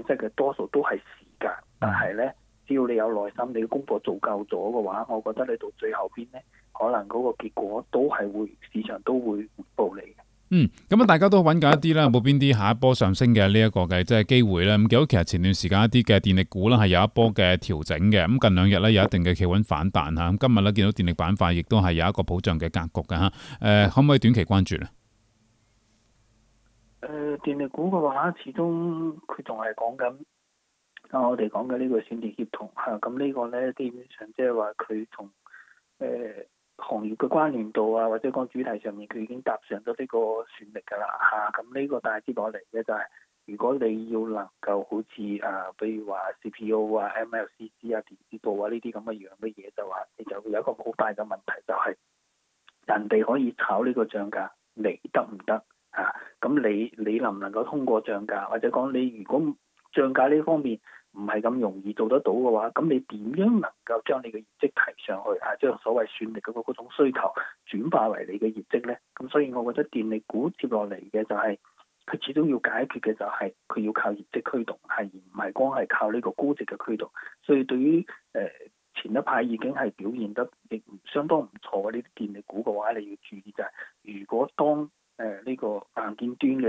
失嘅多數都係時間，但係咧，只要你有耐心，你嘅功課做夠咗嘅話，我覺得你到最後邊咧，可能嗰個結果都係會市場都會回報你嘅。 咁大家都揾緊一啲啦，有冇邊啲下一波上升嘅呢一個嘅即係機會咧？咁見到其實前段時間一啲嘅電力股啦係有一波嘅調整嘅，咁近兩日咧有一定嘅企穩反彈嚇。咁今日咧見到電力板塊亦都係有一個保障嘅格局嘅嚇。可唔可以短期關注咧？ 電力股嘅話，始終佢仲係講緊我哋講嘅呢個選電協同嚇，咁呢個咧基本上即係話佢同行業嘅關聯度啊，或者講主題上面，佢已經搭上咗呢個算力㗎啦嚇。咁呢個帶之落嚟嘅就係、如果你要能夠好似比如話 CPU 啊、MLCC 啊、電子部啊呢啲咁嘅樣嘅嘢，就話你就會有一個好大嘅問題，就係、人哋可以炒呢個漲價，你得唔得啊？咁你能唔能夠通過漲價，或者講你如果漲價呢方面唔係咁容易做得到嘅話，咁你點樣能夠將你嘅業績提上去啊？將所謂算力嘅嗰種需求轉化為你嘅業績呢？咁所以我覺得電力股接落嚟嘅就係、佢始終要解決嘅就係佢要靠業績驅動，係而唔係光係靠呢個估值嘅驅動。所以對於前一排已經係表現得亦相當唔錯嘅呢啲電力股嘅話，你要注意就係、如果當呢個硬件端嘅